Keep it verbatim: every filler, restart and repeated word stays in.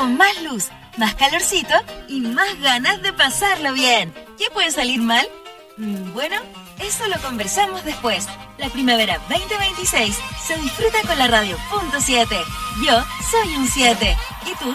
con más luz, más calorcito y más ganas de pasarlo bien. ¿Qué puede salir mal? Bueno, eso lo conversamos después. La primavera veinte veintiséis se disfruta con la radio punto siete. Yo soy un siete. ¿Y tú?